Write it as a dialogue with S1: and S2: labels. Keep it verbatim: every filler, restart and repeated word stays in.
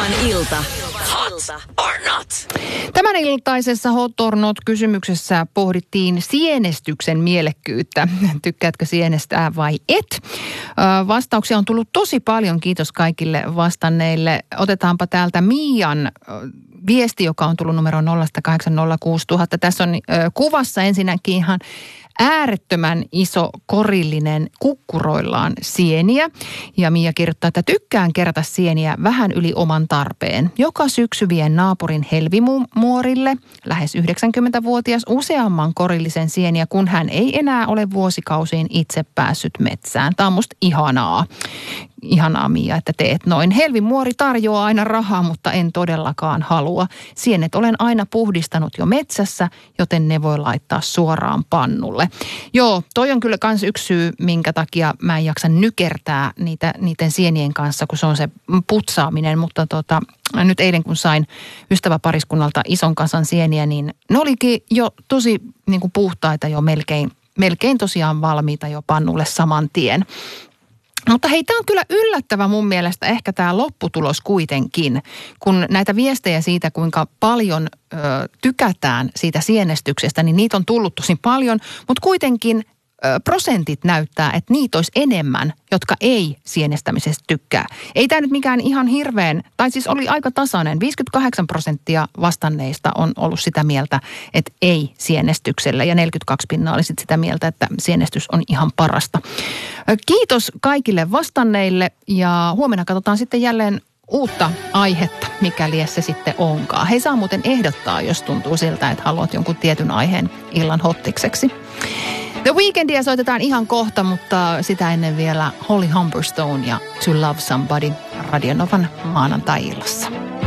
S1: Novan ilta. Hot or not?
S2: Tämän iltaisessa Hot or not-kysymyksessä pohdittiin sienestyksen mielekkyyttä. Tykkäätkö sienestää vai et? Vastauksia on tullut tosi paljon. Kiitos kaikille vastanneille. Otetaanpa täältä Miian viesti, joka on tullut numero nolla kahdeksan nolla kuusi nolla nolla nolla. Tässä on kuvassa ensinnäkin ihan äärettömän iso korillinen kukkuroillaan sieniä. Ja Mia kirjoittaa, että tykkään kerätä sieniä vähän yli oman tarpeen. Joka syksy vien naapurin helvimuorille, lähes yhdeksänkymmentävuotias, useamman korillisen sieniä, kun hän ei enää ole vuosikausiin itse päässyt metsään. Tämä on musta ihanaa. Ihanaa, Mia, että teet noin. Helvimuori tarjoaa aina rahaa, mutta en todellakaan halua. Sienet olen aina puhdistanut jo metsässä, joten ne voi laittaa suoraan pannulle. Joo, toi on kyllä kans yksi syy, minkä takia mä en jaksa nykertää niitä, niiden sienien kanssa, kun se on se putsaaminen. Mutta tota, nyt eilen kun sain ystäväpariskunnalta ison kasan sieniä, niin ne olikin jo tosi niin kuin puhtaita jo melkein, melkein tosiaan valmiita jo pannulle saman tien. Mutta hei, tämä on kyllä yllättävä mun mielestä ehkä tämä lopputulos kuitenkin, kun näitä viestejä siitä, kuinka paljon ö, tykätään siitä sienestyksestä, niin niitä on tullut tosi paljon, mutta kuitenkin ö, prosentit näyttää, että niitä olisi enemmän, jotka ei sienestämisestä tykkää. Ei tämä nyt mikään ihan hirveän, tai siis oli aika tasainen, viisikymmentäkahdeksan prosenttia vastanneista on ollut sitä mieltä, että ei sienestyksellä ja neljäkymmentäkaksi pinnaa oli sit sitä mieltä, että sienestys on ihan parasta. Kiitos kaikille vastanneille ja huomenna katsotaan sitten jälleen uutta aihetta, mikäli se sitten onkaan. Hei, saa muuten ehdottaa, jos tuntuu siltä, että haluat jonkun tietyn aiheen illan hottikseksi. The Weekendia soitetaan ihan kohta, mutta sitä ennen vielä Holly Humberstone ja To Love Somebody Radio Novan maanantai-illassa.